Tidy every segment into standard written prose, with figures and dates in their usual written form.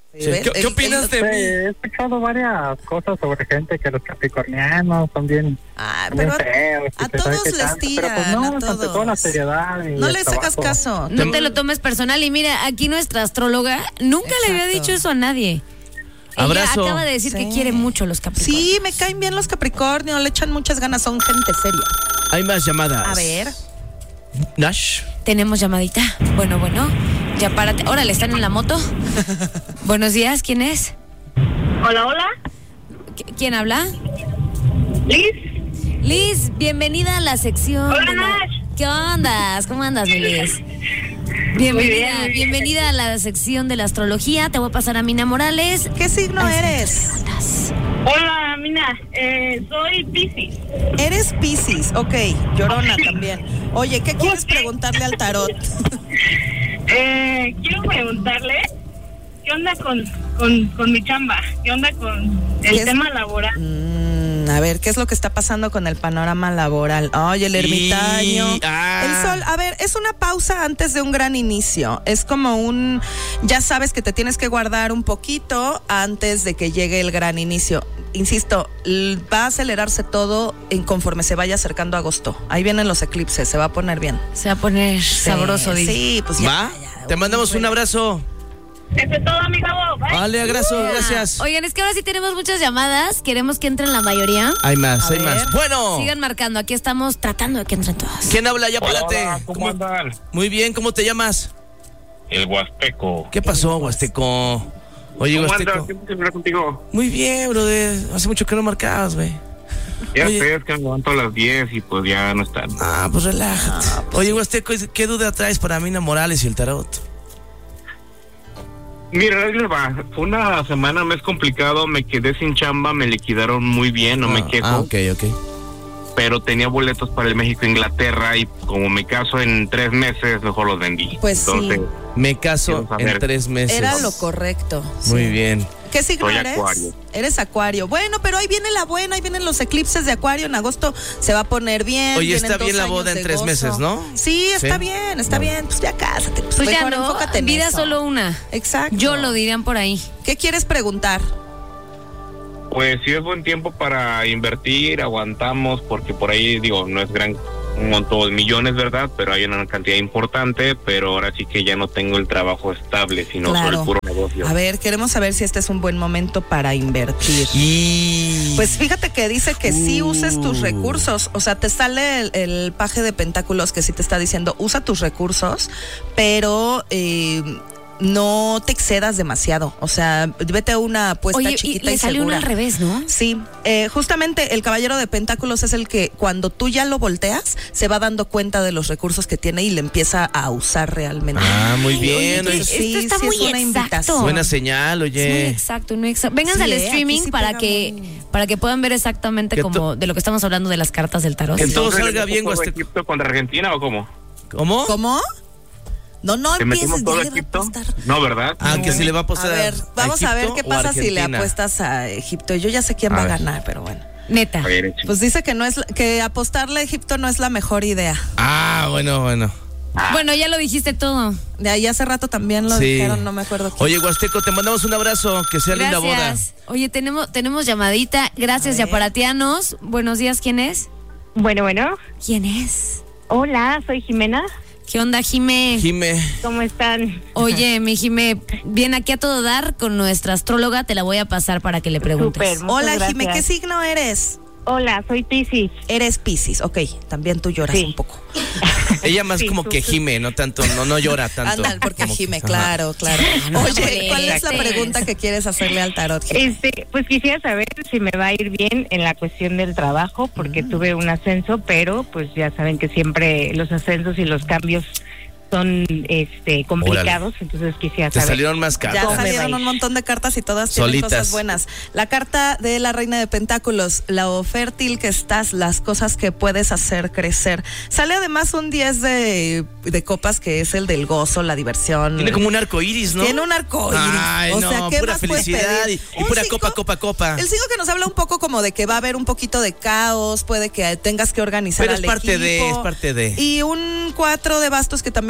Sí, ¿Qué opinas de mí? He escuchado varias cosas sobre gente que los capricornianos son bien, pero feos. A todos les tiran, pero pues no, a ante todos. toda la seriedad. No les sacas caso. No te lo tomes personal. Y mira, aquí nuestra astróloga nunca le había dicho eso a nadie. Abrazo. Ella acaba de decir que quiere mucho los Capricornios. Sí, me caen bien los Capricornios, le echan muchas ganas, son gente seria. Hay más llamadas. A ver. Nash. Tenemos llamadita. Bueno, ya párate. Órale, ¿están en la moto? Buenos días, ¿quién es? Hola. ¿Quién habla? Liz. Liz, bienvenida a la sección. Hola, Nash. ¿Qué onda? ¿Cómo andas, mi Liz? Bienvenida a la sección de la astrología. Te voy a pasar a Mina Morales. ¿Qué signo eres? Hola, Mina. Soy Piscis. Eres Piscis, ok. Llorona también. Oye, ¿qué quieres preguntarle al tarot? Quiero preguntarle qué onda con mi chamba, qué onda con el tema laboral. A ver, ¿qué es lo que está pasando con el panorama laboral? Oye, el ermitaño, el sol. A ver, es una pausa antes de un gran inicio. Es como ya sabes que te tienes que guardar un poquito antes de que llegue el gran inicio. Insisto, va a acelerarse todo conforme se vaya acercando agosto. Ahí vienen los eclipses, se va a poner bien. Se va a poner sabroso. Sí, pues ya. ¿Va? Te mandamos un abrazo. Eso es todo, amigo. Bye. Vale, abrazo, gracias. Oigan, es que ahora sí tenemos muchas llamadas. Queremos que entren la mayoría. Hay más. Bueno. Sigan marcando. Aquí estamos tratando de que entren todas. ¿Quién habla ya, Palate? Hola, ¿cómo andan? Muy bien, ¿cómo te llamas? El Huasteco. ¿Qué pasó, Huasteco? Oye, ¿Cómo Huasteco. andas? ¿Qué hablar contigo? Muy bien, brother. Hace mucho que no marcabas, güey. Ya Oye. sé, es que me levanto a las 10 y pues ya no están. Pues relájate. Oye, Huasteco, ¿qué duda traes para Mina Morales y el tarot? Mira, ahí les va. Fue una semana, mes complicado, me quedé sin chamba, me liquidaron muy bien, no me quejo. Ok. Pero tenía boletos para el México-Inglaterra y como me caso en 3 meses, mejor los vendí. Pues entonces, sí. Me caso en 3 meses. Era lo correcto. Muy sí. bien. ¿Qué signo Soy eres? Acuario. Eres Acuario. Bueno, pero ahí viene la buena, ahí vienen los eclipses de Acuario. En agosto se va a poner bien. Oye, vienen está 2 bien la años boda en de 3 gozo. meses, ¿no? Sí, está bien. Pues ya cásate. Pues ya mejor no, enfócate en vida eso. solo una. Exacto. Yo lo dirían por ahí. ¿Qué quieres preguntar? pues sí es buen tiempo para invertir, aguantamos, porque por ahí, digo, no es gran un montón de millones, ¿verdad? Pero hay una cantidad importante, pero ahora sí que ya no tengo el trabajo estable, sino solo el puro negocio. A ver, queremos saber si este es un buen momento para invertir. Pues fíjate que dice que sí uses tus recursos, o sea, te sale el paje de pentáculos que sí te está diciendo, usa tus recursos, pero no te excedas demasiado, o sea, vete a una apuesta chiquita y segura. Salió uno al revés, ¿no? Sí, justamente el caballero de pentáculos es el que cuando tú ya lo volteas, se va dando cuenta de los recursos que tiene y le empieza a usar realmente. Ah, muy bien. Oye, sí, esto está muy es una exacto. invitación. Buena señal, oye. Es muy exacto, muy exacto. Vénganse al streaming sí para que puedan ver exactamente como de lo que estamos hablando de las cartas del tarot. Que todo salga bien, Huasteco. ¿Egipto contra Argentina o cómo? ¿Cómo? ¿Cómo? No ¿Te empieces, metimos todo ya le va a Egipto? apostar. No, ¿verdad? Que si le va a apostar A ver, vamos a ver Egipto qué o pasa si le Argentina. apuestas a Egipto. Yo ya sé quién va a ganar, pero bueno. Neta. A ver, échale. Pues dice que apostarle a Egipto no es la mejor idea. Ah, bueno. Bueno, ya lo dijiste todo. De ahí hace rato también lo dijeron, no me acuerdo quién. Oye, Huasteco, te mandamos un abrazo, que sea linda boda. Gracias. Oye, tenemos llamadita. Gracias, yaparatianos. Buenos días, ¿quién es? Bueno. ¿Quién es? Hola, soy Jimena. ¿Qué onda, Jimé? ¿Cómo están? Oye, mi Jimé, viene aquí a todo dar con nuestra astróloga. Te la voy a pasar para que le preguntes. Súper, muchas Hola, gracias. Jimé, ¿qué signo eres? Hola, soy Piscis. Eres Piscis, ok. También tú lloras un poco. Ella más Sí, como que gime, no tanto, no llora tanto. Anda, porque Como gime, que- claro. no Oye, molestes. ¿cuál es la pregunta que quieres hacerle al tarot, Jimé? Pues quisiera saber si me va a ir bien en la cuestión del trabajo, porque tuve un ascenso, pero pues ya saben que siempre los ascensos y los cambios son complicados, entonces quisiera Te saber. salieron más Ya cartas. salieron un montón de cartas y todas tienen Solitas. cosas buenas. La carta de la reina de pentáculos, lo fértil que estás, las cosas que puedes hacer crecer. Sale además un 10 de copas, que es el del gozo, la diversión. Tiene como un arco iris, ¿no? Tiene un arco iris. Ay, o no, sea, ¿qué pura más puedes felicidad pedir? y Un pura cinco, copa. El 5 que nos habla un poco como de que va a haber un poquito de caos, puede que tengas que organizar Pero al es parte equipo. de. Y un 4 de bastos que también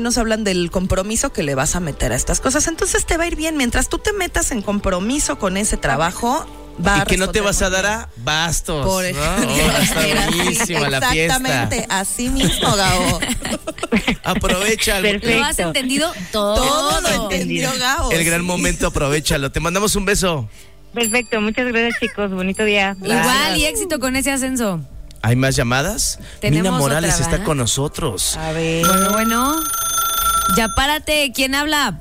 nos hablan del compromiso que le vas a meter a estas cosas. Entonces te va a ir bien. Mientras tú te metas en compromiso con ese trabajo, va y a que no te vas a responder dar a bastos. por ¿no? ejemplo. Está buenísima la fiesta. Exactamente, así mismo, Gabo. Aprovecha ¿Lo has entendido? Todo lo entendió, Gabo. el gran momento, aprovechalo. Te mandamos un beso. Perfecto, muchas gracias, chicos. Bonito día. Igual y éxito con ese ascenso. ¿Hay más llamadas? Tenemos Mina Morales otra, está ¿verdad? con nosotros. A ver. Bueno. Ya párate. ¿Quién habla?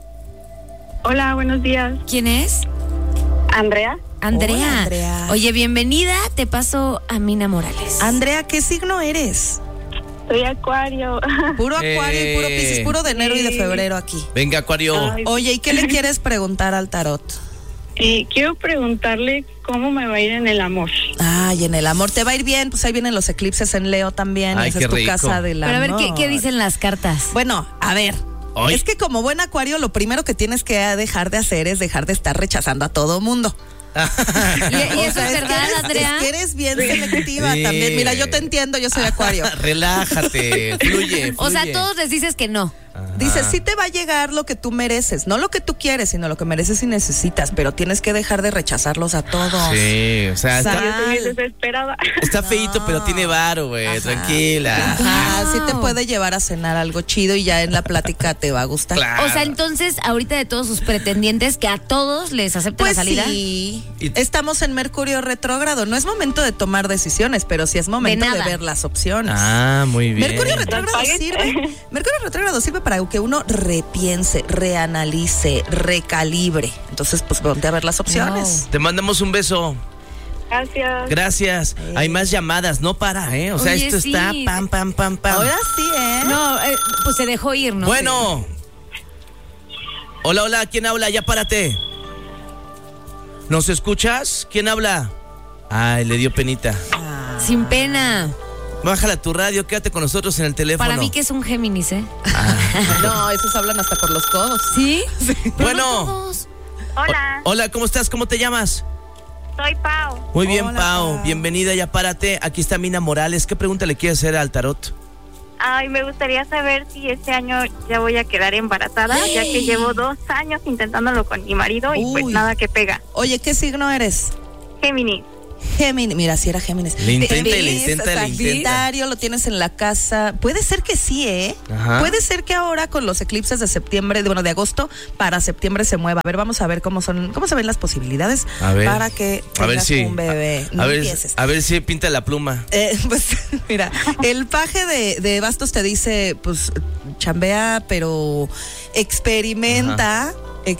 Hola, buenos días. ¿Quién es? Andrea. Andrea. Hola, Andrea. Oye, bienvenida. Te paso a Mina Morales. Andrea, ¿qué signo eres? Soy Acuario. Puro Acuario y puro Piscis, puro de enero y de febrero aquí. Venga, Acuario. Ay. Oye, ¿y qué le quieres preguntar al tarot? Quiero preguntarle cómo me va a ir en el amor. Ay, en el amor te va a ir bien, pues ahí vienen los eclipses en Leo también. Ay, Esa qué es tu rico. casa del Pero a ver, amor. ¿qué dicen las cartas? Bueno, a ver. Ay. Es que como buen Acuario, lo primero que tienes que dejar de hacer es dejar de estar rechazando a todo mundo. ¿Y eso es verdad, Andrea? Es que eres bien selectiva Sí. también. Mira, yo te entiendo, yo soy Acuario. Relájate, fluye. O sea, fluye. todos les dices que no. Dices, sí te va a llegar lo que tú mereces, no lo que tú quieres, sino lo que mereces y necesitas, pero tienes que dejar de rechazarlos a todos. Sí, o sea, Sal. está, Yo estoy bien desesperada. está feíto, pero tiene varo, güey. Ajá. Tranquila. Ajá, sí te puede llevar a cenar algo chido y ya en la plática te va a gustar. Claro. O sea, entonces, ahorita de todos sus pretendientes, que a todos les acepten Pues la salida. sí, Y- estamos en Mercurio retrógrado, no es momento de tomar decisiones, pero sí es momento de nada. ver las opciones. Ah, muy bien. Mercurio retrógrado sirve para que uno repiense, reanalice, recalibre. Entonces, pues ponte a ver las opciones. Te mandamos un beso. Gracias. Gracias. Hay más llamadas, no para, ¿eh? O sea, Oye, esto sí. está pam, pam, pam, pam. Ahora sí, ¿eh? No, pues se dejó ir, ¿no? Bueno. Hola, hola, ¿quién habla? Ya párate. ¿Nos escuchas? ¿Quién habla? Ay, le dio penita. Sin pena. Bájala tu radio, quédate con nosotros en el teléfono. Para mí que es un Géminis, ¿eh? No, esos hablan hasta por los codos. ¿Sí? Pero Bueno. no todos. Hola, Hola, ¿cómo estás? ¿Cómo te llamas? soy Pau. Muy bien, Hola, Pau. Pau. Bienvenida, ya párate. Aquí está Mina Morales. ¿Qué pregunta le quieres hacer al tarot? Ay, me gustaría saber si este año ya voy a quedar embarazada, ya que llevo 2 años intentándolo con mi marido y pues Uy. nada que pega. Oye, ¿qué signo eres? Géminis. Géminis, mira, si era Géminis. Le intenta, ¿Ves? le intenta, le intenta. Sagitario, lo tienes en la casa. Puede ser que sí, ¿eh? Ajá. Puede ser que ahora con los eclipses de septiembre, de agosto para septiembre se mueva. A ver, vamos a ver cómo se ven las posibilidades A ver. para que A ver tengas si. un bebé. No empieces. A ver si pinta la pluma. Pues mira, el paje de bastos te dice, pues chambea, pero experimenta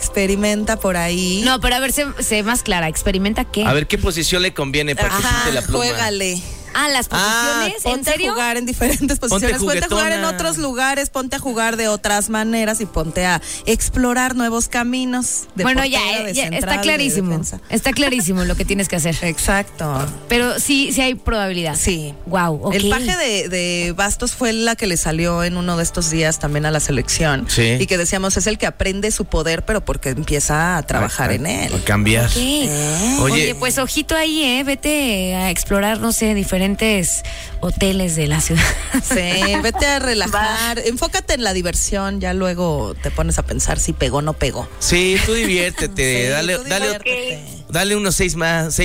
por ahí. No, pero a ver, sé más clara. ¿Experimenta qué? A ver qué posición le conviene para que pinte la pluma. Juégale. Ah, las posiciones. ¿En Ponte serio? a jugar en diferentes posiciones, ponte a jugar en juguetona. otros lugares, ponte a jugar de otras maneras y ponte a explorar nuevos caminos. De Bueno, portero, ya, de ya central, está de clarísimo. defensa. Está clarísimo lo que tienes que hacer. Exacto. Pero sí hay probabilidad. Sí. Wow, ok. El paje de bastos fue la que le salió en uno de estos días también a la selección. Sí. Y que decíamos, es el que aprende su poder, pero porque empieza a trabajar en él. A cambiar. Ok. Oye, Oye, pues ojito ahí, vete a explorar, no sé, diferentes hoteles de la ciudad. Sí, vete a relajar, enfócate en la diversión, ya luego te pones a pensar si pegó o no pegó. sí, tú diviértete. Sí, dale, tú dale, diviértete. dale unos 6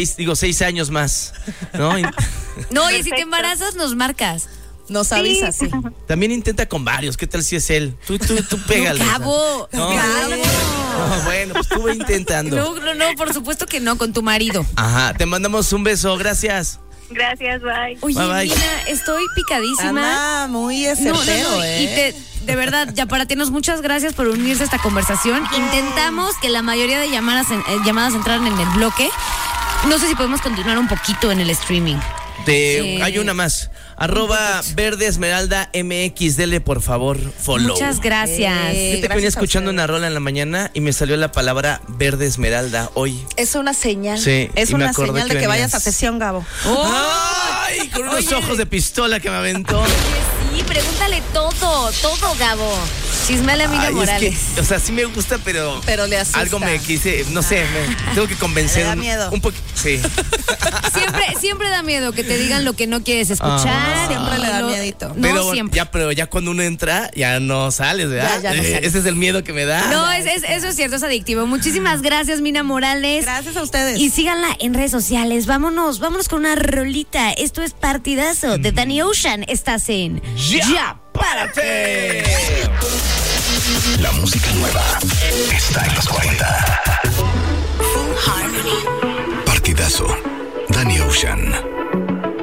años más. ¿No? No, y si te Perfecto. embarazas, nos marcas. Nos avisa, sí. También intenta con varios. ¿Qué tal si es él? Tú pégale. Cabo. No, Cabo. no, bueno, pues tú ve intentando. No, por supuesto que no, con tu marido. Ajá, te mandamos un beso. Gracias. Gracias, bye. Oye, Bye, bye. Mina, estoy picadísima. Anda muy certero, Y ¿eh? de verdad, ya para ti, muchas gracias por unirse a esta conversación. Intentamos que la mayoría de llamadas entraran en el bloque. No sé si podemos continuar un poquito en el streaming. Hay una más. @Verde Esmeralda MX. Dele por favor follow. Muchas gracias. Yo te gracias venía a escuchando ustedes. una rola en la mañana y me salió la palabra Verde Esmeralda hoy. Es una señal. Sí, es y me una acordé señal de que que vayas venías. a sesión, Gabo. ¡Ay! Con unos Oye. ojos de pistola que me aventó. Oye, sí, pregúntale todo. todo, Gabo. Chismale a Mina Morales. Es que, o sea, sí me gusta, pero le asusta. algo me quise, no sé, tengo que convencer. Le da miedo. Un poquito, sí. Siempre da miedo que te digan lo que no quieres escuchar. Siempre le da miedito. No, siempre. Pero ya cuando uno entra, ya no sales, ¿verdad? Ya no sales. Ese es el miedo que me da. No, eso es cierto, es adictivo. Muchísimas gracias, Mina Morales. Gracias a ustedes. Y síganla en redes sociales. Vámonos con una rolita. Esto es Partidazo de Danny Ocean. Estás en ¡Ya Párate! La música nueva está en los 40.